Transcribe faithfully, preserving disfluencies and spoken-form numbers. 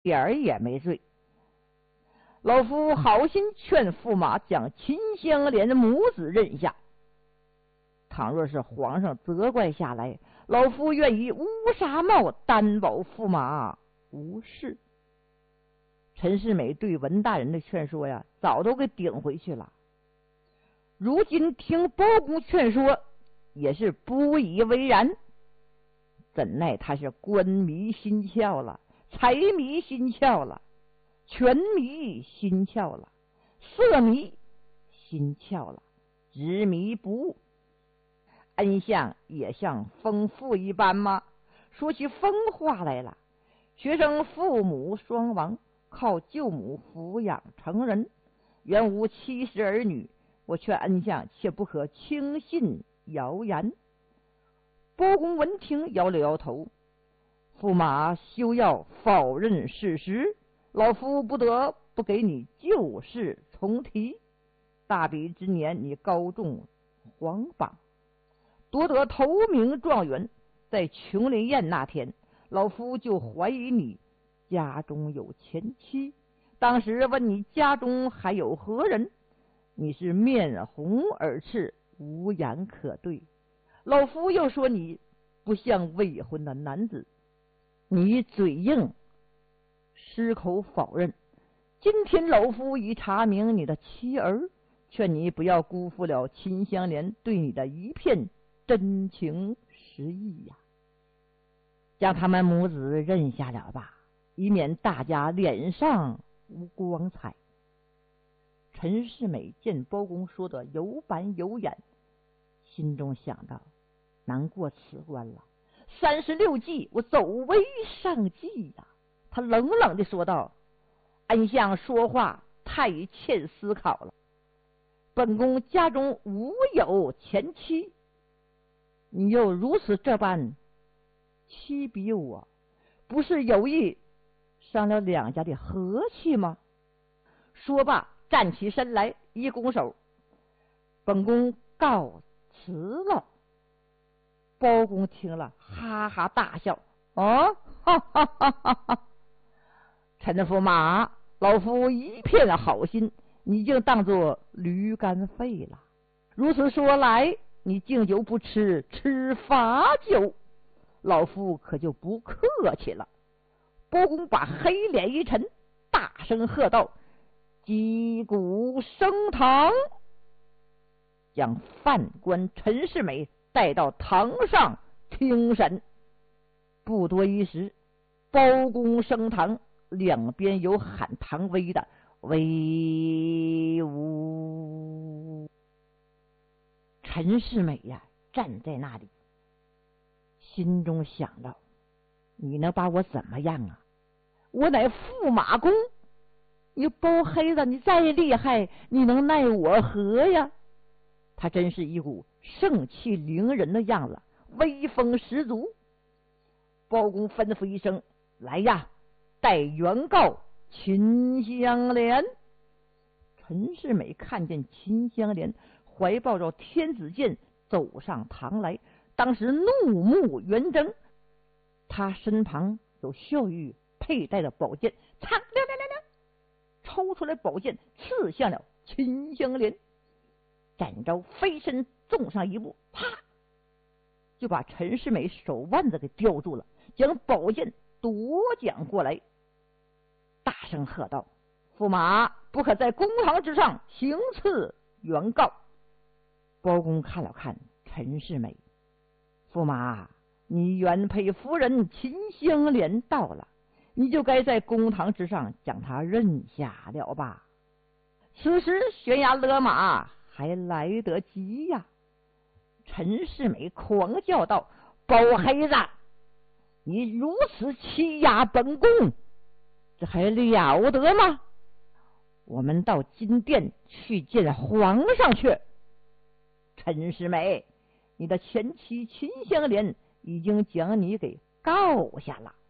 点儿也没醉。老夫好心劝驸马将秦香莲母子认下，倘若是皇上责怪下来，老夫愿以乌纱帽担保驸马无事。陈世美对文大人的劝说呀，早都给顶回去了。如今听包公劝说，也是不以为然。怎奈他是官迷心窍了，财迷心窍了，权迷心窍了，色迷心窍了，执迷不悟。恩相也像疯妇一般吗？说起疯话来了。学生父母双亡，靠舅母抚养成人，原无妻室儿女，我劝恩相切不可轻信谣言。包公闻听摇了摇头，驸马休要否认事实，老夫不得不给你旧事重提。大比之年你高中皇榜，夺得头名状元，在琼林宴那天，老夫就怀疑你家中有前妻。当时问你家中还有何人，你是面红耳赤，无言可对。老夫又说你不像未婚的男子，你嘴硬，失口否认。今天老夫已查明你的妻儿，劝你不要辜负了秦香莲对你的一片真情实意呀、啊，将他们母子认下了吧，以免大家脸上无光彩。陈世美见包公说的有板有眼，心中想到难过此关了，三十六计我走为上计呀、啊。他冷冷地说道：恩相说话太欠思考了，本宫家中无有前妻，你又如此这般欺逼我，不是有意伤了两家的和气吗？说罢站起身来，一拱手：本宫告辞了。包公听了哈哈大笑：哦，哈哈哈哈哈！陈驸马，老夫一片好心，你竟当作驴肝肺了。如此说来，你敬酒不吃吃罚酒，老夫可就不客气了。包公把黑脸一沉，大声喝道：击鼓升堂！将犯官陈世美带到堂上听审。不多一时，包公升堂，两边有喊唐威的威武。陈世美呀，站在那里，心中想到：你能把我怎么样啊？我乃驸马公，你包黑子，你再厉害，你能奈我何呀？他真是一股盛气凌人的样子，威风十足。包公吩咐一声：来呀，带原告秦香莲。陈世美看见秦香莲怀抱着天子剑走上堂来，当时怒目圆睁，他身旁有孝玉佩戴的宝剑，嚓亮亮亮亮，抽出来宝剑刺向了秦香莲。展昭飞身纵上一步，啪，就把陈世美手腕子给吊住了，将宝剑夺将过来，大声喝道：驸马不可在公堂之上行刺原告。包公看了看陈世美：驸马，你原配夫人秦香莲到了，你就该在公堂之上将她认下了吧。此时悬崖勒马还来得及呀！陈世美狂叫道：包黑子，你如此欺压本宫，这还了得吗？我们到金殿去见皇上去。陈世美，你的前妻秦香莲已经将你给告下了，